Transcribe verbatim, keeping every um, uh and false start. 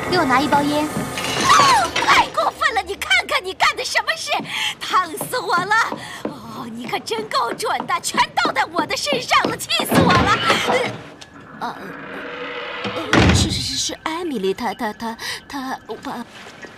给我拿一包烟。 哦，太过分了！你看看你干的什么事，烫死我了！哦，你可真够准的，全倒在我的身上了，气死我了！呃，呃，是是是是，艾米丽，她她她她把。